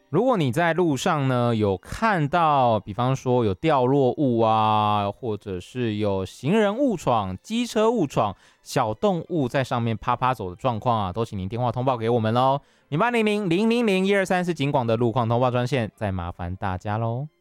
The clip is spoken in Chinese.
如果你在路上呢有看到，比方说有掉落物啊，或者是有行人误闯、机车误闯、小动物在上面啪啪走的状况啊，都请您电话通报给我们喽。0800-000-123是警广的路况通报专线，再麻烦大家喽。